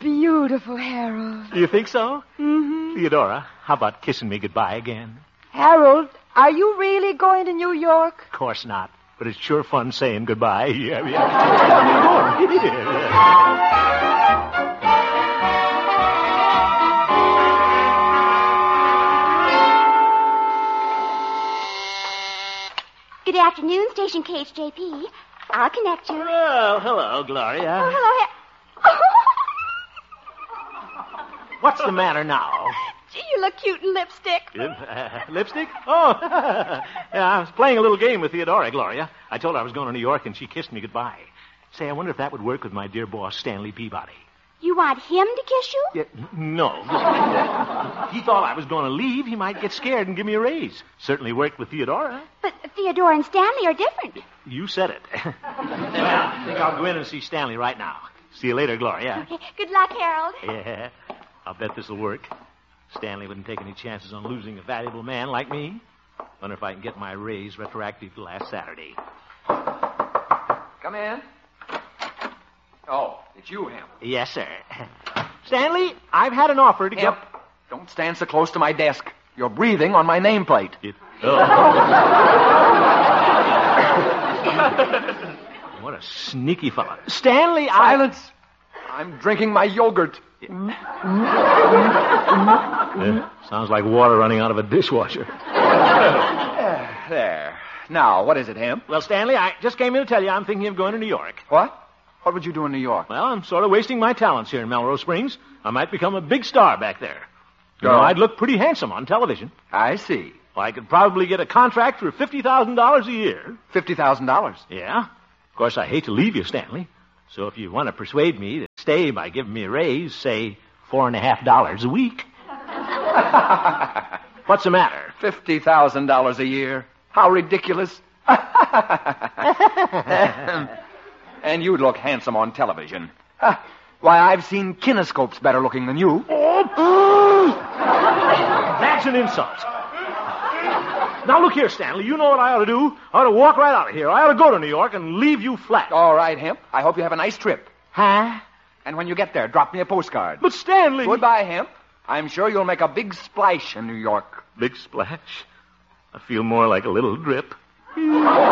beautiful, Harold. You think so? Mm-hmm. Theodora, how about kissing me goodbye again? Harold, are you really going to New York? Of course not. But it's sure fun saying goodbye. Yeah. Good afternoon, Station KHJP. I'll connect you. Well, hello, Gloria. Oh, hello. What's the matter now? Gee, you look cute in lipstick. Lipstick? Oh, yeah, I was playing a little game with Theodora, Gloria. I told her I was going to New York, and she kissed me goodbye. Say, I wonder if that would work with my dear boss, Stanley Peabody. You want him to kiss you? Yeah, no. He thought I was going to leave. He might get scared and give me a raise. Certainly worked with Theodora. But Theodora and Stanley are different. You said it. Well, I think I'll go in and see Stanley right now. See you later, Gloria. Okay. Good luck, Harold. Yeah, I'll bet this'll work. Stanley wouldn't take any chances on losing a valuable man like me. Wonder if I can get my raise retroactive to last Saturday. Come in. Oh, it's you, Hemp. Yes, sir. Stanley, I've had an offer to Hemp, don't stand so close to my desk. You're breathing on my nameplate. What a sneaky fellow. Stanley, Silence. I'm drinking my yogurt. Sounds like water running out of a dishwasher. There. Now, what is it, Hemp? Well, Stanley, I just came in to tell you I'm thinking of going to New York. What? What would you do in New York? Well, I'm sort of wasting my talents here in Melrose Springs. I might become a big star back there. You know, I'd look pretty handsome on television. I see. Well, I could probably get a contract for $50,000 a year. $50,000? Yeah. Of course, I hate to leave you, Stanley. So if you want to persuade me to stay by giving me a raise, say $4.50 a week. What's the matter? $50,000 a year. How ridiculous. And you'd look handsome on television. Why, I've seen kinescopes better looking than you. That's an insult. Now, look here, Stanley. You know what I ought to do? I ought to walk right out of here. I ought to go to New York and leave you flat. All right, Hemp. I hope you have a nice trip. Huh? And when you get there, drop me a postcard. But, Stanley... Goodbye, Hemp. I'm sure you'll make a big splash in New York. Big splash? I feel more like a little drip.